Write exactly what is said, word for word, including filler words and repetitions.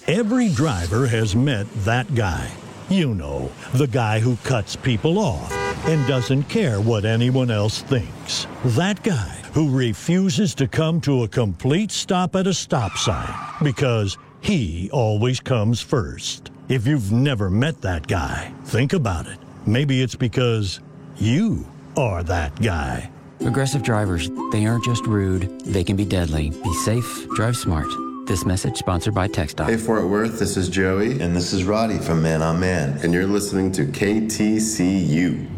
Every driver has met that guy. You know, the guy who cuts people off and doesn't care what anyone else thinks. That guy who refuses to come to a complete stop at a stop sign because he always comes first. If you've never met that guy, think about it. Maybe it's because you are that guy. Aggressive drivers, they aren't just rude, they can be deadly. Be safe, drive smart. This message sponsored by TxDOT. Hey Fort Worth, this is Joey. And this is Roddy from Man on Man. And you're listening to K T C U.